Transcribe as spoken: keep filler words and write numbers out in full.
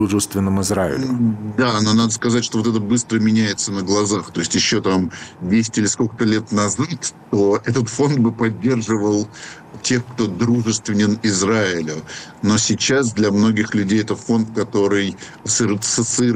дружественном Израилю. М, Да, но надо сказать, что вот это быстро меняется на глазах. То есть еще там двести или сколько-то лет назад, то этот фонд бы поддерживал тех, кто дружественен Израилю. Но сейчас для многих людей это фонд, который ассоциируется